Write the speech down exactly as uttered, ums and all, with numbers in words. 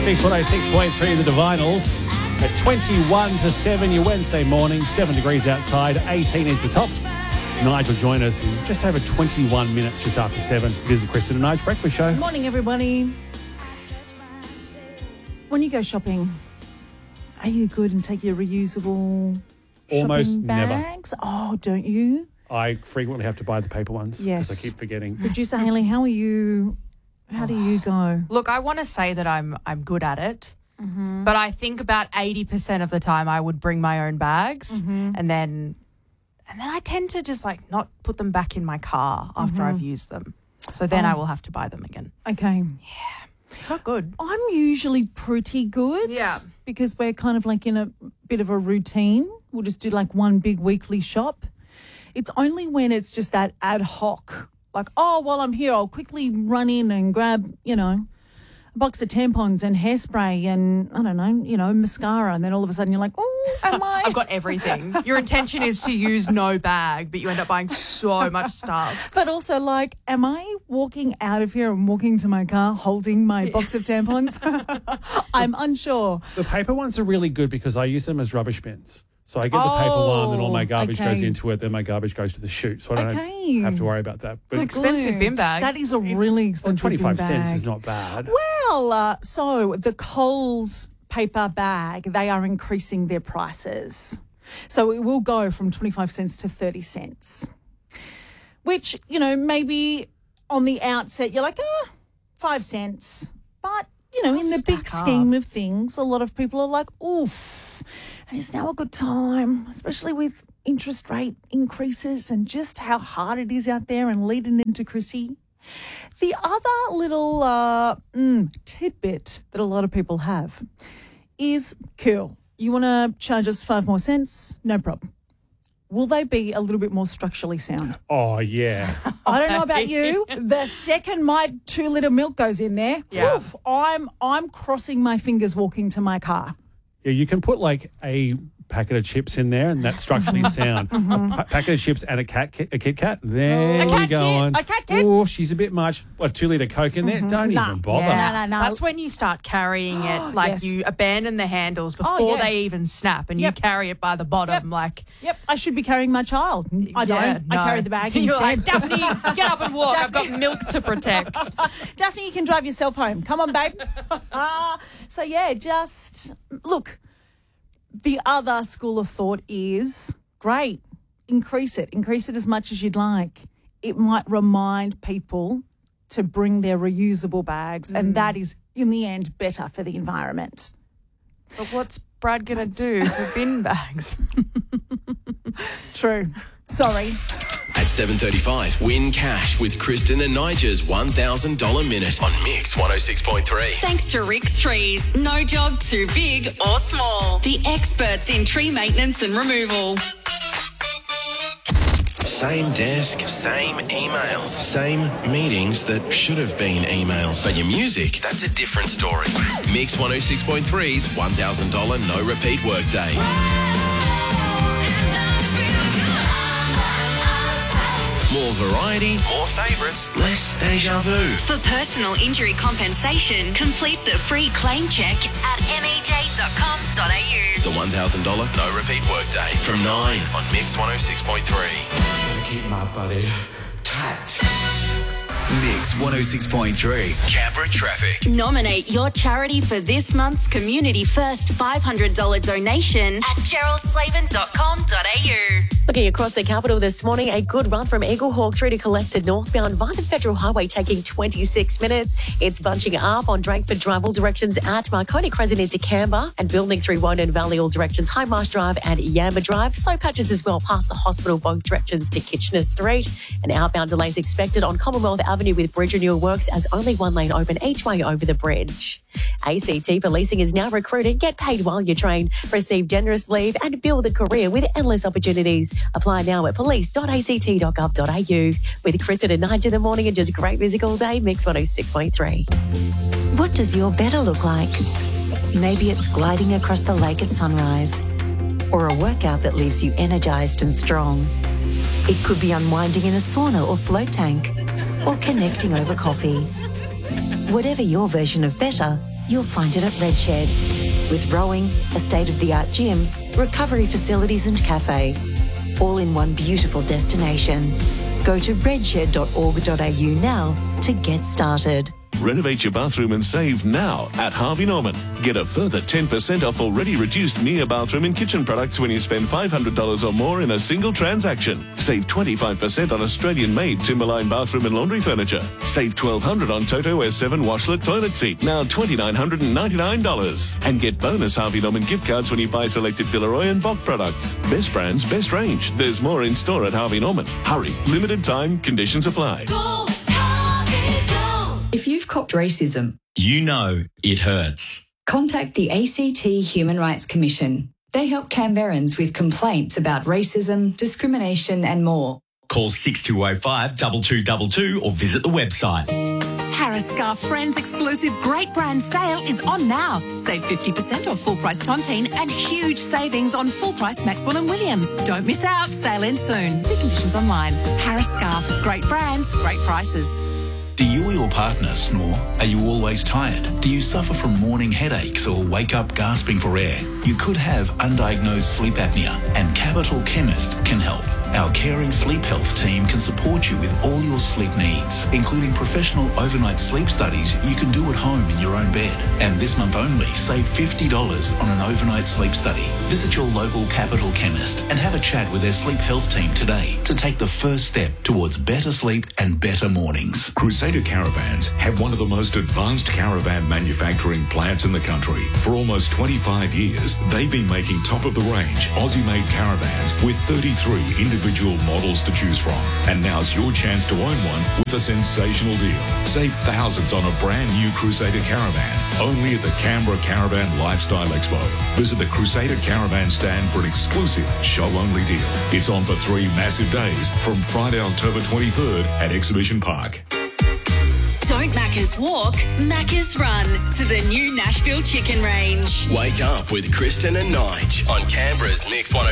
Mix one oh six point three, the Divinals. At twenty-one to seven, your Wednesday morning, seven degrees outside, eighteen is the top. Nigel will join us in just over twenty-one minutes just after seven. It is the Kristen and Nigel Breakfast Show. Good morning, everybody. When you go shopping, are you good and take your reusable Almost shopping bags? never. Oh, don't you? I frequently have to buy the paper ones because Yes. I keep forgetting. Producer Hayley, how are you? How do you go? Look, I want to say that I'm I'm good at it, mm-hmm. but I think about eighty percent of the time I would bring my own bags, mm-hmm. and then and then I tend to just like not put them back in my car after Mm-hmm. I've used them. So then Oh. I will have to buy them again. Okay. It's not good. I'm usually pretty good. Yeah. Because we're kind of like in a bit of a routine. We'll just do like one big weekly shop. It's only when it's just that ad hoc, like, oh, while I'm here, I'll quickly run in and grab, you know, a box of tampons and hairspray and, I don't know, you know, mascara. And then all of a sudden you're like, oh, am I? I've got everything. Your intention is to use no bag, but you end up buying so much stuff. But also, like, am I walking out of here and walking to my car holding my box of tampons? I'm unsure. The paper ones are really good because I use them as rubbish bins. So I get the paper one, then all my garbage okay. goes into it, then my garbage goes to the chute. So I don't Okay. have to worry about that. But It's expensive bin bag. That is a really well, expensive twenty-five bin cents bag. is not bad. Well, uh, so the Coles paper bag, they are increasing their prices. So it will go from twenty-five cents to thirty cents, which, you know, maybe on the outset you're like, ah, five cents. But, you know, in the big stack up. scheme of things, a lot of people are like, oof. And it's now a good time, especially with interest rate increases and just how hard it is out there and leading into Chrissy. The other little uh, mm, tidbit that a lot of people have is, cool, you want to charge us five more cents? No problem. Will they be a little bit more structurally sound? Oh, yeah. I don't know about you. The second my two litre milk goes in there, Yeah. oof, I'm I'm crossing my fingers walking to my car. Yeah, you can put like a packet of chips in there and that's structurally sound. A pa- packet of chips and a cat, ki- a Kit Kat. There A we cat go kit, on. a cat kit. Oh, she's a bit much. What, two litre Coke in there? Don't Nah. even bother. Yeah. No, no, no. That's when you start carrying it, like Yes. you abandon the handles before Oh, yeah. they even snap and Yep. you carry it by the bottom Yep. like... Yep, I should be carrying my child. I don't. Yeah, I no. carry the bag You're instead. like, Daphne, get up and walk. I've got milk to protect. Daphne, you can drive yourself home. Come on, babe. So, yeah, just look, the other school of thought is, great, increase it. Increase it as much as you'd like. It might remind people to bring their reusable bags, and that is, in the end, better for the environment. But what's Brad going to do for bin bags? True. Sorry. At seven thirty-five, win cash with Kristen and Nigel's one thousand dollars minute on Mix one oh six point three. Thanks to Rick's Trees. No job too big or small. The experts in tree maintenance and removal. Same desk, same emails, same meetings that should have been emails. But your music, that's a different story. Mix one oh six point three's one thousand dollars no repeat workday. More variety, more favourites, less deja vu. For personal injury compensation, complete the free claim check at m e j dot com dot a u. The one thousand dollars no repeat workday from nine on Mix one oh six point three. Keep my body tight. Mix one oh six point three. Canberra traffic. Nominate your charity for this month's Community First five hundred dollars donation at gerald slaven dot com dot a u. Looking across the capital this morning, a good run from Eaglehawk through to Collected northbound via the Federal Highway taking twenty-six minutes. It's bunching up on Drakeford Drive all directions at Marconi Crescent into Canberra and building through Woden Valley all directions High Marsh Drive and Yamba Drive. Slow patches as well past the hospital both directions to Kitchener Street. And outbound delays expected on Commonwealth Avenue with bridge renewal works as only one lane open each way over the bridge. A C T Policing is now recruiting. Get paid while you train. Receive generous leave and build a career with endless opportunities. Apply now at police dot a c t dot gov dot a u. With Kristen and Nigel in the morning and just great music all day, Mix one oh six point three. What does your better look like? Maybe it's gliding across the lake at sunrise, or a workout that leaves you energized and strong. It could be unwinding in a sauna or float tank, or connecting over coffee. Whatever your version of better, you'll find it at Redshed. With rowing, a state-of-the-art gym, recovery facilities and cafe, all in one beautiful destination. Go to redshed dot org dot a u now to get started. Renovate your bathroom and save now at Harvey Norman. Get a further ten percent off already reduced Mia bathroom and kitchen products when you spend five hundred dollars or more in a single transaction. Save twenty-five percent on Australian-made Timberline bathroom and laundry furniture. Save twelve hundred dollars on Toto S seven washlet toilet seat, now two thousand nine hundred ninety-nine dollars. And get bonus Harvey Norman gift cards when you buy selected Villeroy and Bock products. Best brands, best range. There's more in store at Harvey Norman. Hurry, limited time, conditions apply. Go, Harvey, go. If you've copped racism, you know it hurts. Contact the A C T Human Rights Commission. They help Canberrans with complaints about racism, discrimination and more. Call six two oh five, two two two two or visit the website. Harris Scarf Friends exclusive great brand sale is on now. Save fifty percent off full price Tontine and huge savings on full price Maxwell and Williams. Don't miss out. Sale ends soon. See conditions online. Harris Scarf. Great brands, great prices. Do you or your partner snore? Are you always tired? Do you suffer from morning headaches or wake up gasping for air? You could have undiagnosed sleep apnea, and Capital Chemist can help. Our caring sleep health team can support you with all your sleep needs, including professional overnight sleep studies you can do at home in your own bed. And this month only, save fifty dollars on an overnight sleep study. Visit your local Capital Chemist and have a chat with their sleep health team today to take the first step towards better sleep and better mornings. Crusader Caravans have one of the most advanced caravan manufacturing plants in the country. For almost twenty-five years, they've been making top-of-the-range Aussie-made caravans with thirty-three individual individual models to choose from. And now's your chance to own one with a sensational deal. Save thousands on a brand new Crusader Caravan, only at the Canberra Caravan Lifestyle Expo. Visit the Crusader Caravan stand for an exclusive show-only deal. It's on for three massive days from Friday, October twenty-third at Exhibition Park. Don't Macca's walk, Macca's run to the new Nashville Chicken Range. Wake up with Kristen and Nige on Canberra's Mix one oh